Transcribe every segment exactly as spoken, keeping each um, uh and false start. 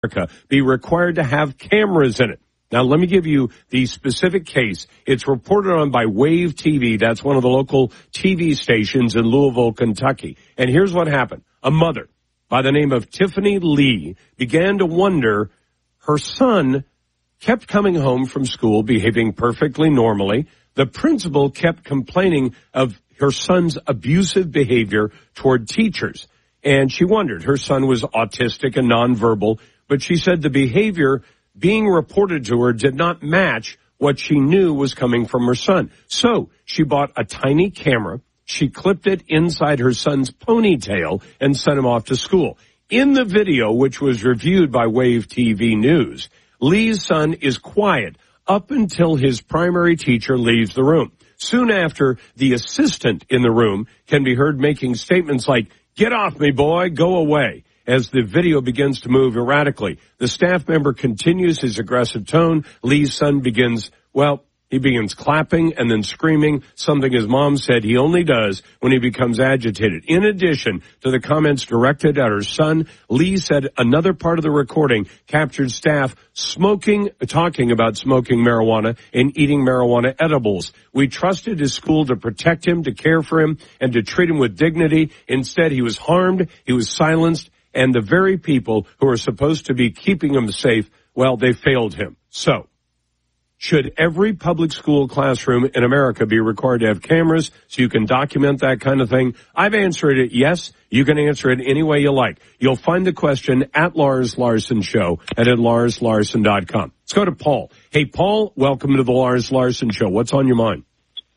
America be required to have cameras in it. Now, let me give you the specific case. It's reported on by Wave T V. That's one of the local T V stations in Louisville, Kentucky. And here's what happened. A mother by the name of Tiffany Lee began to wonder her son kept coming home from school behaving perfectly normally. The principal kept complaining of her son's abusive behavior toward teachers. And she wondered, her son was autistic and nonverbal, but she said the behavior being reported to her did not match what she knew was coming from her son. So she bought a tiny camera. She clipped it inside her son's ponytail and sent him off to school. In the video, which was reviewed by Wave T V News, Lee's son is quiet up until his primary teacher leaves the room. Soon after, the assistant in the room can be heard making statements like, "Get off me, boy, go away." As the video begins to move erratically, the staff member continues his aggressive tone. Lee's son begins, well, he begins clapping and then screaming, something his mom said he only does when he becomes agitated. In addition to the comments directed at her son, Lee said another part of the recording captured staff smoking, talking about smoking marijuana and eating marijuana edibles. "We trusted his school to protect him, to care for him, and to treat him with dignity. Instead, he was harmed, he was silenced, and the very people who are supposed to be keeping him safe, well, they failed him." So, should every public school classroom in America be required to have cameras so you can document that kind of thing? I've answered it yes. You can answer it any way you like. You'll find the question at Lars Larson Show and at lars larson dot com. Let's go to Paul. Hey, Paul, welcome to the Lars Larson Show. What's on your mind?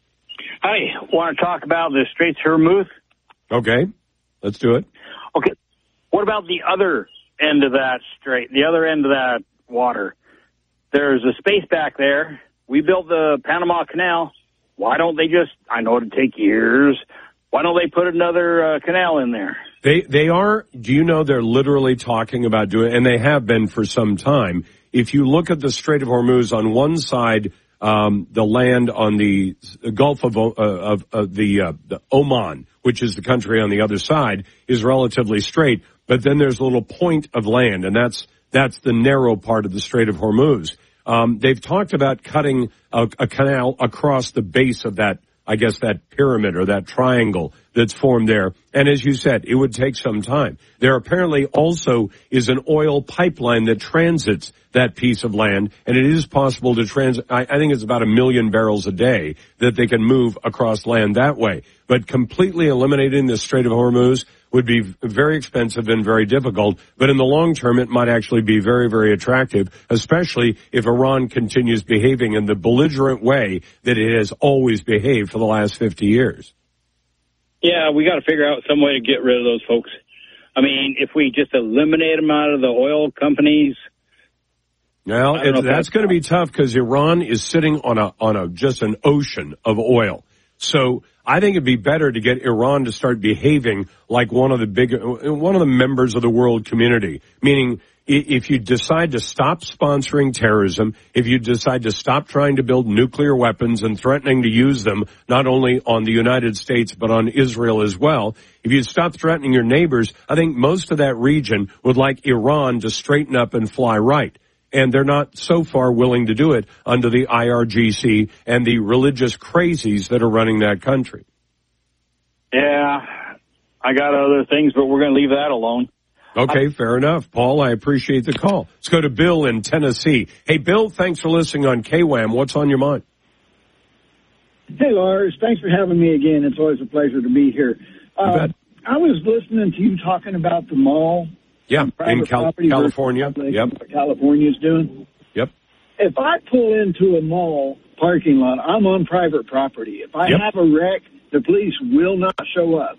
Hi, want to talk about the Straits of Hormuz? Okay, let's do it. Okay, what about the other end of that strait, the other end of that water? There's a space back there. We built the Panama Canal. Why don't they just, I know it'd take years, why don't they put another uh, canal in there? They they are, do you know they're literally talking about doing, and they have been for some time. If you look at the Strait of Hormuz, on one side, um, the land on the Gulf of, uh, of, of the, uh, the Oman, which is the country on the other side, is relatively straight. But then there's a little point of land, and that's that's the narrow part of the Strait of Hormuz. Um, they've talked about cutting a, a canal across the base of that, I guess, that pyramid or that triangle that's formed there. And as you said, it would take some time. There apparently also is an oil pipeline that transits that piece of land, and it is possible to transit, I, I think it's about a million barrels a day that they can move across land that way. But completely eliminating the Strait of Hormuz would be very expensive and very difficult. But in the long term, it might actually be very, very attractive, especially if Iran continues behaving in the belligerent way that it has always behaved for the last fifty years. Yeah, we got to figure out some way to get rid of those folks. I mean, if we just eliminate them out of the oil companies. Well, it, that's going to be tough because Iran is sitting on a on a just an ocean of oil. So I think it'd be better to get Iran to start behaving like one of the big, one of the members of the world community. Meaning, if you decide to stop sponsoring terrorism, if you decide to stop trying to build nuclear weapons and threatening to use them not only on the United States but on Israel as well, if you stop threatening your neighbors, I think most of that region would like Iran to straighten up and fly right. And they're not so far willing to do it under the I R G C and the religious crazies that are running that country. Yeah, I got other things, but we're going to leave that alone. Okay, I- fair enough. Paul, I appreciate the call. Let's go to Bill in Tennessee. Hey, Bill, thanks for listening on K W A M. What's on your mind? Hey, Lars. Thanks for having me again. It's always a pleasure to be here. Uh, I was listening to you talking about the mall. Yeah, in Cal- California. Yep. What California's doing. Yep. If I pull into a mall parking lot, I'm on private property. If I yep. have a wreck, the police will not show up.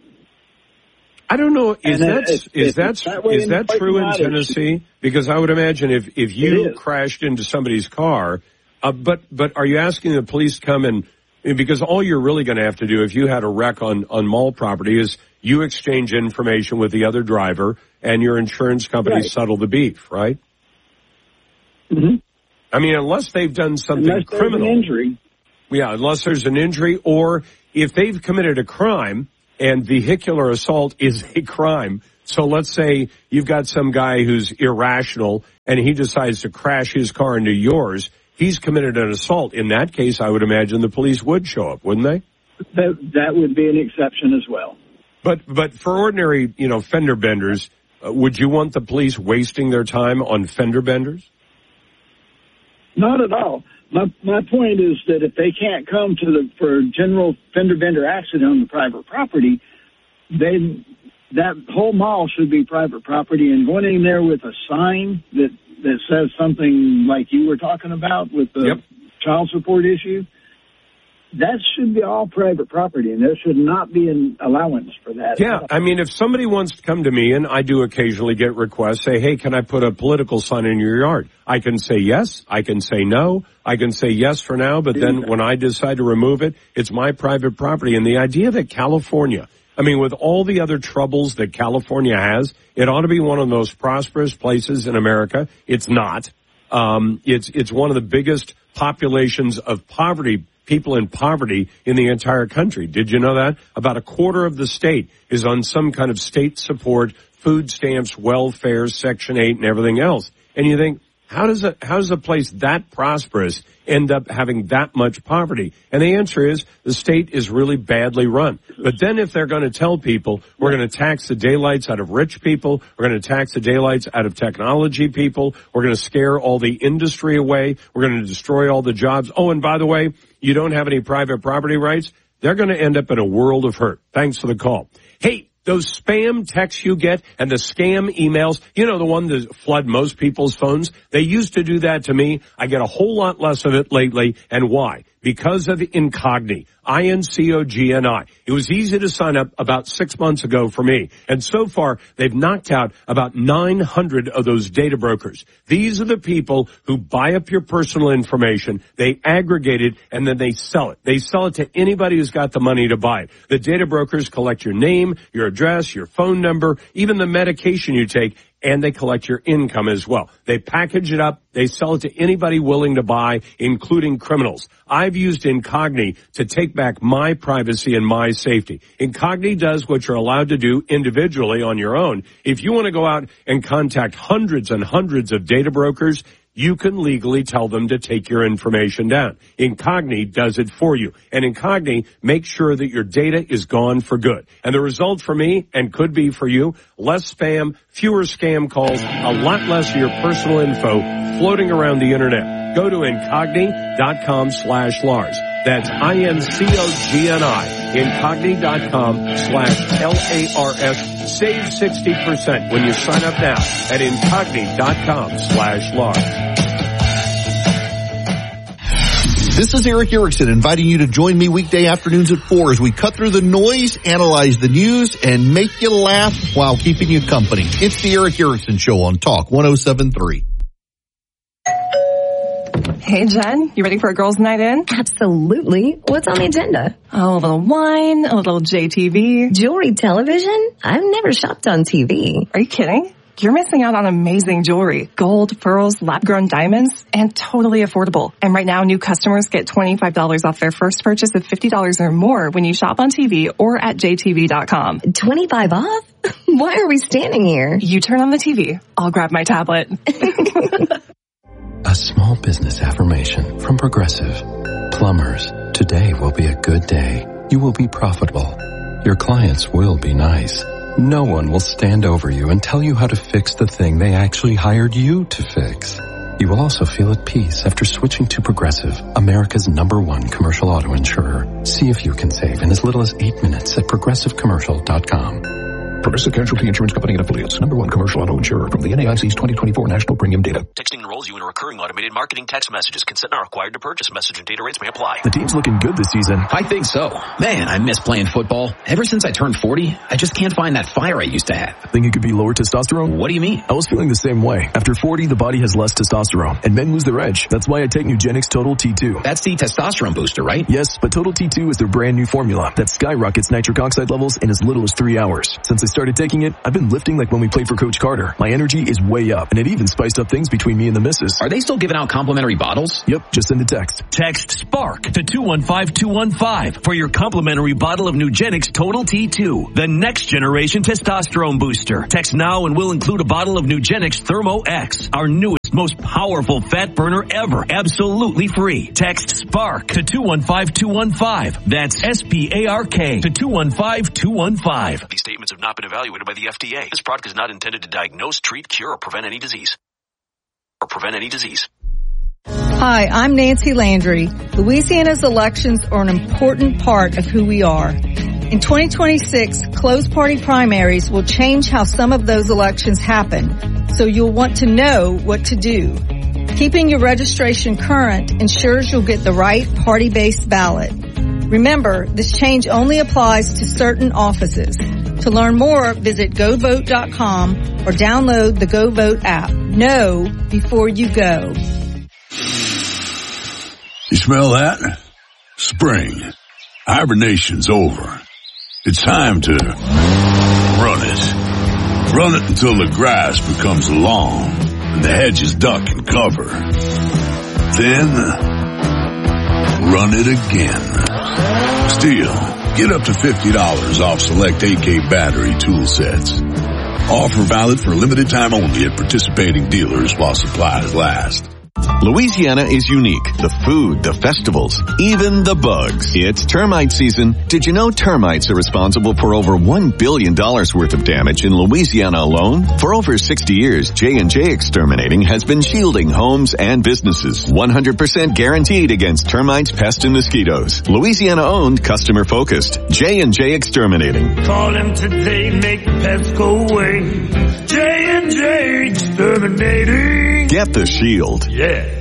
I don't know. Is that is if that that is that true in Tennessee? Because I would imagine if if you crashed into somebody's car, uh, but but are you asking the police to come and because all you're really going to have to do if you had a wreck on on mall property is you exchange information with the other driver and your insurance company right. settle the beef, right? Mm-hmm. I mean, unless they've done something unless criminal. There's an injury. Yeah, unless there's an injury or if they've committed a crime and vehicular assault is a crime. So let's say you've got some guy who's irrational and he decides to crash his car into yours, he's committed an assault. In that case, I would imagine the police would show up, wouldn't they? That, that would be an exception as well. But but for ordinary, you know, fender benders, uh, would you want the police wasting their time on fender benders? Not at all. My my point is that if they can't come to the for a general fender bender accident on the private property, then that whole mall should be private property. And going in there with a sign that that says something like you were talking about with the yep. child support issue, that should be all private property, and there should not be an allowance for that. Yeah, I mean, if somebody wants to come to me, and I do occasionally get requests, say, hey, can I put a political sign in your yard? I can say yes, I can say no, I can say yes for now, but then when I decide to remove it, it's my private property. And the idea that California, I mean, with all the other troubles that California has, it ought to be one of the most prosperous places in America. It's not. Um, it's, it's one of the biggest populations of poverty, people in poverty in the entire country. Did you know that? About a quarter of the state is on some kind of state support, food stamps, welfare, Section eight, and everything else. And you think, how does a, how does a place that prosperous end up having that much poverty? And the answer is the state is really badly run. But then if they're going to tell people we're going to tax the daylights out of rich people, we're going to tax the daylights out of technology people, we're going to scare all the industry away, we're going to destroy all the jobs. Oh, and by the way, you don't have any private property rights, they're going to end up in a world of hurt. Thanks for the call. Hey, those spam texts you get and the scam emails, you know, the one that flood most people's phones, they used to do that to me. I get a whole lot less of it lately. And why? Because of Incogni, I N C O G N I. It was easy to sign up about six months ago for me. And so far, they've knocked out about nine hundred of those data brokers. These are the people who buy up your personal information, they aggregate it, and then they sell it. They sell it to anybody who's got the money to buy it. The data brokers collect your name, your address, your phone number, even the medication you take, and they collect your income as well. They package it up. They sell it to anybody willing to buy, including criminals. I've used Incogni to take back my privacy and my safety. Incogni does what you're allowed to do individually on your own. If you want to go out and contact hundreds and hundreds of data brokers, you can legally tell them to take your information down. Incogni does it for you. And Incogni makes sure that your data is gone for good. And the result for me, and could be for you, less spam, fewer scam calls, a lot less of your personal info floating around the internet. Go to Incogni.com slash Lars. That's I-N-C-O-G-N-I. Incogni.com slash L-A-R-S. Save sixty percent when you sign up now at Incogni.com slash Lars. This is Eric Erickson inviting you to join me weekday afternoons at four as we cut through the noise, analyze the news, and make you laugh while keeping you company. It's the Eric Erickson Show on Talk one oh seven point three. Hey, Jen, you ready for a girls' night in? Absolutely. What's on the agenda? Oh, a little wine, a little J T V. Jewelry television? I've never shopped on T V. Are you kidding? You're missing out on amazing jewelry. Gold, pearls, lab-grown diamonds, and totally affordable. And right now, new customers get twenty-five dollars off their first purchase of fifty dollars or more when you shop on T V or at J T V dot com. twenty-five off? Why are we standing here? You turn on the T V. I'll grab my tablet. A small business affirmation from Progressive. Plumbers, today will be a good day. You will be profitable. Your clients will be nice. No one will stand over you and tell you how to fix the thing they actually hired you to fix. You will also feel at peace after switching to Progressive, America's number one commercial auto insurer. See if you can save in as little as eight minutes at progressive commercial dot com. Progressive Casualty Insurance Company and Affiliates. Number one commercial auto insurer from the N A I C's twenty twenty-four National Premium Data. Texting enrolls you in recurring automated marketing text messages. Consent not required to purchase. Message and data rates may apply. The team's looking good this season. I think so. Man, I miss playing football. Ever since I turned forty, I just can't find that fire I used to have. Think it could be lower testosterone? What do you mean? I was feeling the same way. After forty, the body has less testosterone, and men lose their edge. That's why I take Nugenix Total T two. That's the testosterone booster, right? Yes, but Total T two is their brand new formula that skyrockets nitric oxide levels in as little as three hours. Since I started taking it, I've been lifting like when we played for Coach Carter. My energy is way up, and it even spiced up things between me and the missus. Are they still giving out complimentary bottles? Yep, just send a text. Text SPARK to two one five two one five for your complimentary bottle of Nugenix Total T two, the next generation testosterone booster. Text now and we'll include a bottle of Nugenix Thermo X, our newest most powerful fat burner ever, absolutely free. Text SPARK to two one five two one five. That's S P A R K to two one five two one five. These statements have not been evaluated by the F D A. This product is not intended to diagnose, treat, cure, or prevent any disease. Or prevent any disease. Hi, I'm Nancy Landry. Louisiana's elections are an important part of who we are. In twenty twenty-six, closed party primaries will change how some of those elections happen, so you'll want to know what to do. Keeping your registration current ensures you'll get the right party-based ballot. Remember, this change only applies to certain offices. To learn more, visit go vote dot com or download the GoVote app. Know before you go. You smell that? Spring. Hibernation's over. It's time to run it. Run it until the grass becomes long and the hedges duck and cover. Then, run it again. Still, get up to fifty dollars off select A K battery tool sets. Offer valid for a limited time only at participating dealers while supplies last. Louisiana is unique. The food, the festivals, even the bugs. It's termite season. Did you know termites are responsible for over one billion dollars worth of damage in Louisiana alone? For over sixty years, J and J Exterminating has been shielding homes and businesses. one hundred percent guaranteed against termites, pests, and mosquitoes. Louisiana-owned, customer-focused. J and J Exterminating. Call him today, make the pests go away. J and J Exterminating. Get the shield. Yeah.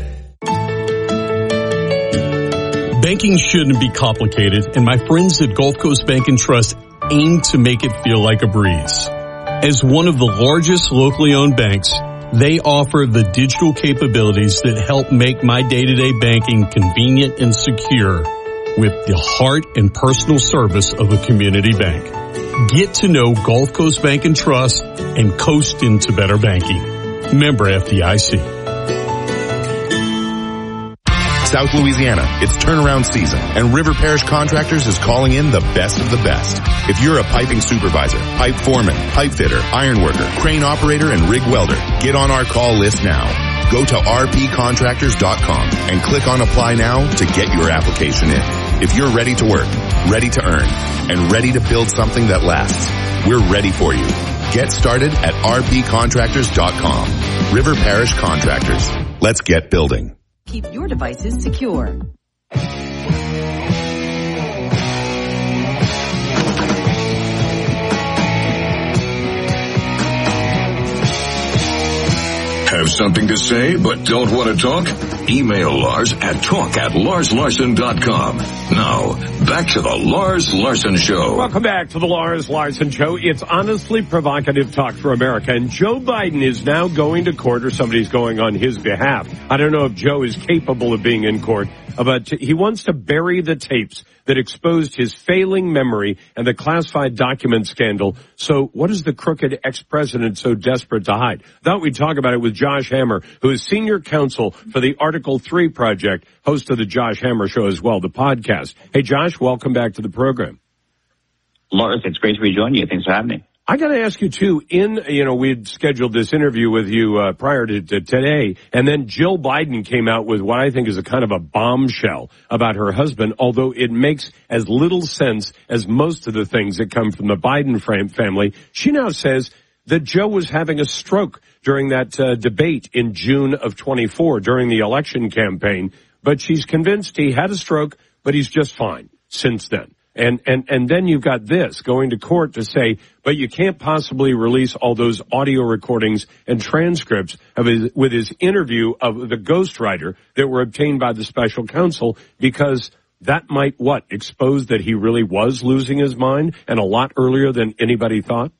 Banking shouldn't be complicated, and my friends at Gulf Coast Bank and Trust aim to make it feel like a breeze. As one of the largest locally owned banks, they offer the digital capabilities that help make my day-to-day banking convenient and secure with the heart and personal service of a community bank. Get to know Gulf Coast Bank and Trust and coast into better banking. Member F D I C. South Louisiana, it's turnaround season, and River Parish Contractors is calling in the best of the best. If you're a piping supervisor, pipe foreman, pipe fitter, iron worker, crane operator, and rig welder, get on our call list now. Go to r p contractors dot com and click on Apply Now to get your application in. If you're ready to work, ready to earn, and ready to build something that lasts, we're ready for you. Get started at r p contractors dot com. River Parish Contractors. Let's get building. Keep your devices secure. Have something to say but don't want to talk? Email Lars at talk at lars larson dot com. Now, back to the Lars Larson Show. Welcome back to the Lars Larson Show. It's honestly provocative talk for America. And Joe Biden is now going to court, or somebody's going on his behalf. I don't know if Joe is capable of being in court, but he wants to bury the tapes that exposed his failing memory and the classified document scandal. So what is the crooked ex-president so desperate to hide? Thought we'd talk about it with Josh Hammer, who is senior counsel for the Article three Project, host of the Josh Hammer Show as well, the podcast. Hey, Josh, welcome back to the program. Lars, it's great to rejoin you. Thanks for having me. I got to ask you, too, in, you know, we'd scheduled this interview with you uh, prior to, to today, and then Jill Biden came out with what I think is a kind of a bombshell about her husband, although it makes as little sense as most of the things that come from the Biden family. She now says that Joe was having a stroke during that uh, debate in June of twenty-four, during the election campaign, but she's convinced he had a stroke, but he's just fine since then. And, and, and then you've got this going to court to say, but you can't possibly release all those audio recordings and transcripts of his, with his interview of the ghostwriter that were obtained by the special counsel, because that might, what, expose that he really was losing his mind, and a lot earlier than anybody thought?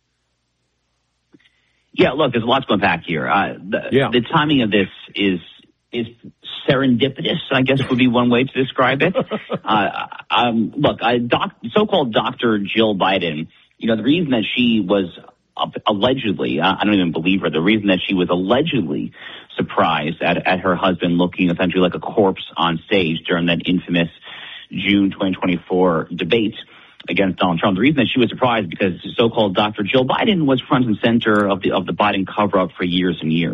Yeah, look, there's lots going back here. Uh, the, yeah. the timing of this is is serendipitous, I guess would be one way to describe it. uh, um, look, I, doc, so-called Doctor Jill Biden, you know, the reason that she was uh, allegedly, uh, I don't even believe her, the reason that she was allegedly surprised at, at her husband looking essentially like a corpse on stage during that infamous June twenty twenty-four debate against Donald Trump. The reason that she was surprised because so-called Doctor Jill Biden was front and center of the of the Biden cover-up for years and years.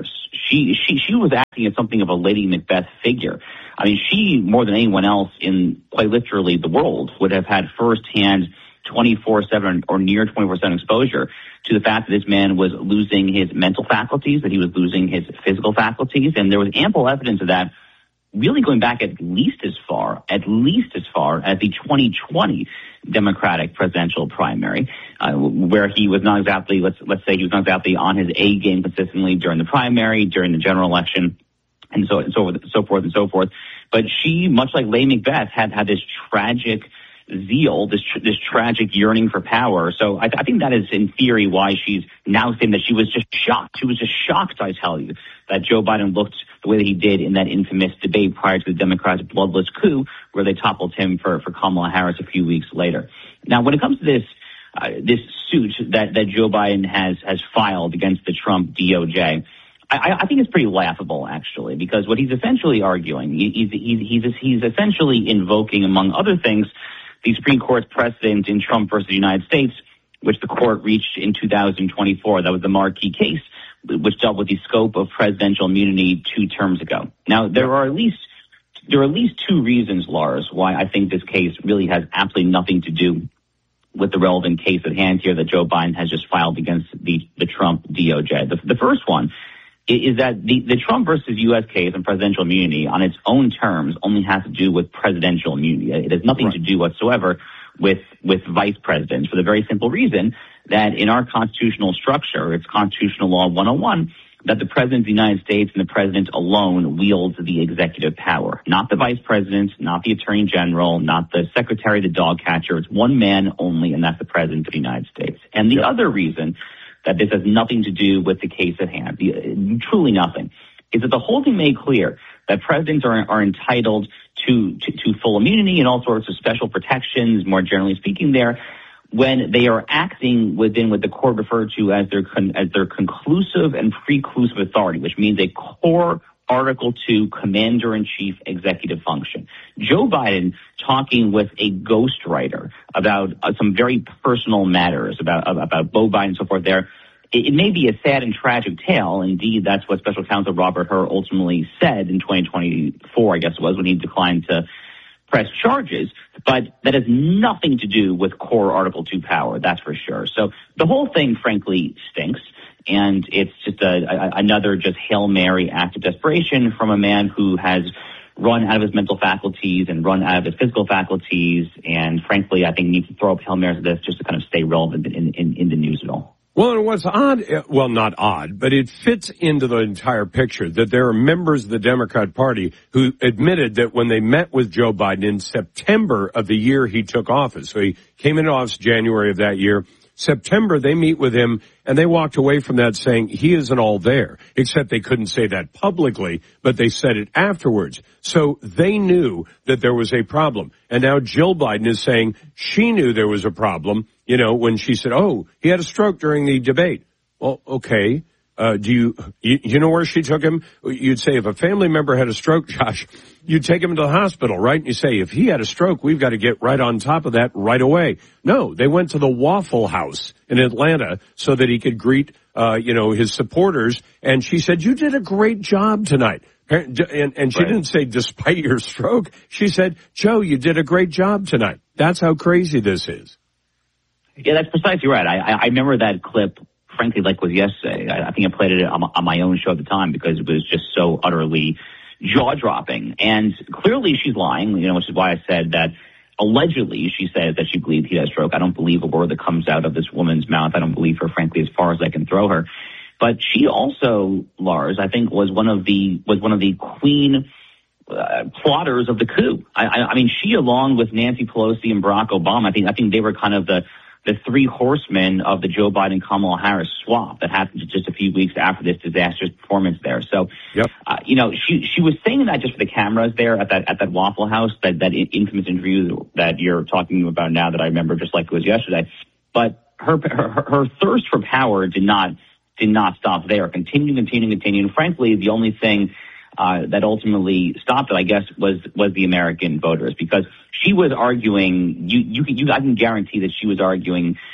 she she she was acting as something of a Lady Macbeth figure. I mean, she, more than anyone else in quite literally the world, would have had firsthand twenty-four seven or near twenty-four seven exposure to the fact that this man was losing his mental faculties, that he was losing his physical faculties, and there was ample evidence of that really going back at least as far, at least as far as the twenty twenty Democratic presidential primary, uh, where he was not exactly, let's let's say he was not exactly on his A game consistently during the primary, during the general election, and so and so forth, so forth and so forth. But she, much like Lady Macbeth, had had this tragic zeal, this tr- this tragic yearning for power. So I, th- I think that is, in theory, why she's now saying that she was just shocked. She was just shocked, I tell you, that Joe Biden looked the way that he did in that infamous debate prior to the Democrats' bloodless coup, where they toppled him for, for Kamala Harris a few weeks later. Now, when it comes to this uh, this suit that, that Joe Biden has has filed against the Trump D O J, I, I think it's pretty laughable, actually, because what he's essentially arguing, he, he's, he's, he's, he's essentially invoking, among other things, the Supreme Court's precedent in Trump versus the United States, which the court reached in two thousand twenty-four. That was the marquee case, which dealt with the scope of presidential immunity two terms ago. Now, there are at least there are at least two reasons, Lars, why I think this case really has absolutely nothing to do with the relevant case at hand here that Joe Biden has just filed against the, the Trump D O J. The, the first one is that the, the Trump versus U S case on presidential immunity on its own terms only has to do with presidential immunity. It has nothing right. to do whatsoever with, with vice presidents, for the very simple reason that in our constitutional structure, it's Constitutional Law one oh one, that the President of the United States and the President alone wields the executive power, not the Vice President, not the Attorney General, not the Secretary, the dog catcher. It's one man only, and that's the President of the United States. And the yep. other reason that this has nothing to do with the case at hand, the, truly nothing, is that the whole thing made clear that presidents are, are entitled to, to, to full immunity and all sorts of special protections, more generally speaking there, when they are acting within what the court referred to as their con, as their conclusive and preclusive authority, which means a core Article two commander-in-chief executive function. Joe Biden talking with a ghostwriter about uh, some very personal matters about uh, about Beau Biden and so forth there. It, it may be a sad and tragic tale. Indeed, that's what Special Counsel Robert Hur ultimately said in twenty twenty-four, I guess it was, when he declined to press charges. But that has nothing to do with core Article two power, that's for sure. So the whole thing, frankly, stinks. And it's just a, a, another just Hail Mary act of desperation from a man who has run out of his mental faculties and run out of his physical faculties. And frankly, I think needs to throw up Hail Marys like this just to kind of stay relevant in, in, in the news at all. Well, and what's odd, well, not odd, but it fits into the entire picture that there are members of the Democrat Party who admitted that when they met with Joe Biden in September of the year he took office, so he came into office January of that year, September, they meet with him, and they walked away from that saying he isn't all there, except they couldn't say that publicly, but they said it afterwards. So they knew that there was a problem. And now Jill Biden is saying she knew there was a problem, you know, when she said, oh, he had a stroke during the debate. Well, okay. Uh, do you, you, you know where she took him? You'd say if a family member had a stroke, Josh, you'd take him to the hospital, right? And you say, if he had a stroke, we've got to get right on top of that right away. No, they went to the Waffle House in Atlanta so that he could greet, uh, you know, his supporters. And she said, you did a great job tonight. And, and she right. didn't say, despite your stroke, she said, Joe, you did a great job tonight. That's how crazy this is. Yeah, that's precisely right. I, I remember that clip. Frankly, like was yesterday. I, I think I played it on, on my own show at the time because it was just so utterly jaw-dropping. And clearly she's lying, you know, which is why I said that allegedly she says that she believed he had a stroke. I don't believe a word that comes out of this woman's mouth. I don't believe her, frankly, as far as I can throw her. But she also, Lars, I think was one of the was one of the queen uh, plotters of the coup. I, I, I mean, she, along with Nancy Pelosi and Barack Obama, I think I think they were kind of the the three horsemen of the Joe Biden-Kamala Harris swap that happened just a few weeks after this disastrous performance there. So, yep. uh, you know, she she was saying that just for the cameras there at that at that Waffle House, that, that infamous interview that you're talking about now that I remember just like it was yesterday. But her her, her thirst for power did not did not stop there. Continuing, continuing, continuing. Frankly, the only thing Uh, that ultimately stopped it, I guess, was was the American voters, because she was arguing. You, you, you, I can guarantee that she was arguing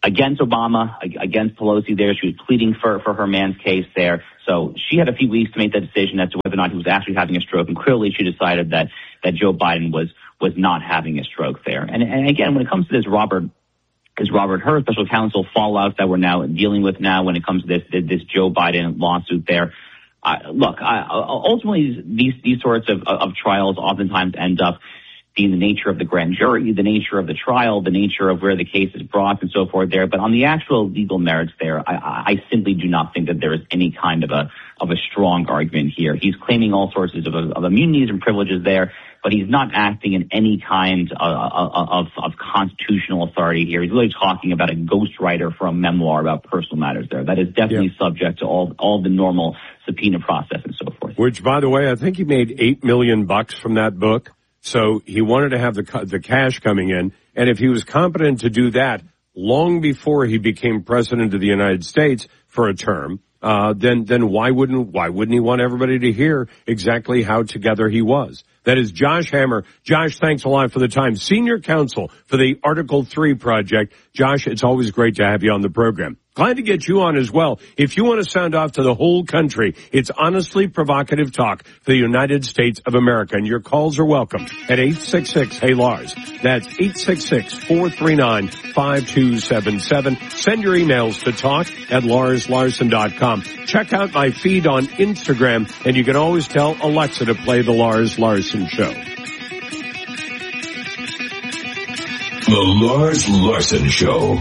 against Obama, against Pelosi there. She was pleading for, for her man's case there. So she had a few weeks to make that decision as to whether or not he was actually having a stroke. And clearly she decided that, that Joe Biden was, was not having a stroke there. And, and again, when it comes to this Robert, this Robert Hur special counsel fallout that we're now dealing with now when it comes to this, this Joe Biden lawsuit there, uh, look, I, ultimately these, these sorts of, of trials oftentimes end up being the nature of the grand jury, the nature of the trial, the nature of where the case is brought and so forth there. But on the actual legal merits there, I, I simply do not think that there is any kind of a, of a strong argument here. He's claiming all sorts of, of immunities and privileges there, but he's not acting in any kind of, of, of constitutional authority here. He's really talking about a ghostwriter for a memoir about personal matters there. That is definitely yeah. subject to all, all the normal subpoena process and so forth. Which, by the way, I think he made eight million bucks from that book. So he wanted to have the the cash coming in, and if he was competent to do that long before he became president of the United States for a term, uh, then then why wouldn't why wouldn't he want everybody to hear exactly how together he was? That is Josh Hammer. Josh, thanks a lot for the time. Senior counsel for the Article three Project. Josh, it's always great to have you on the program. Glad to get you on as well. If you want to sound off to the whole country, it's honestly provocative talk for the United States of America. And your calls are welcome at eight six six, hey Lars. That's eight six six, four three nine, five two seven seven. Send your emails to talk at lars larson dot com. Check out my feed on Instagram, and you can always tell Alexa to play the Lars Larson Show. The Lars Larson Show.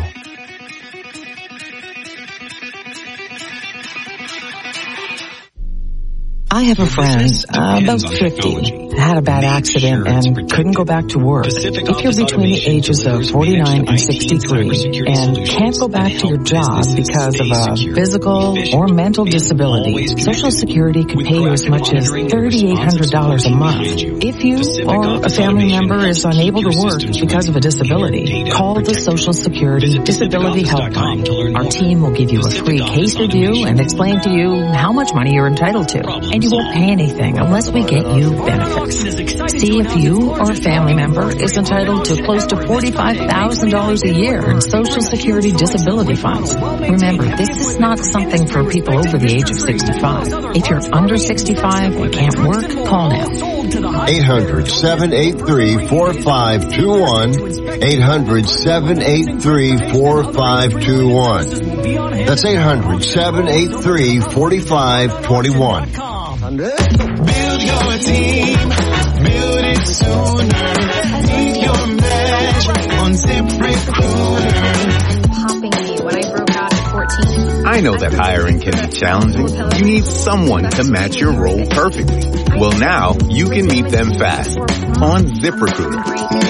I have a friend, uh, about fifty, had a bad accident and couldn't go back to work. If you're between the ages of forty-nine and sixty-three and can't go back to your job because of a physical or mental disability, Social Security could pay you as much as three thousand eight hundred dollars a month. If you or a family member is unable to work because of a disability, call the Social Security Disability Helpline. Our team will give you a free case review and explain to you how much money you're entitled to. And you won't pay anything unless we get you benefits. See if you or a family member is entitled to close to forty-five thousand dollars a year in Social Security disability funds. Remember, this is not something for people over the age of sixty-five. If you're under sixty-five and can't work, call now. eight hundred, seven eight three, four five two one. eight hundred, seven eight three, four five two one. That's eight hundred, seven eight three, four five two one. Build your team, build it sooner. Need your match on ZipRecruiter. Popping me when I broke out at fourteen. I know that hiring can be challenging. You need someone to match your role perfectly. Well, now you can meet them fast on ZipRecruiter.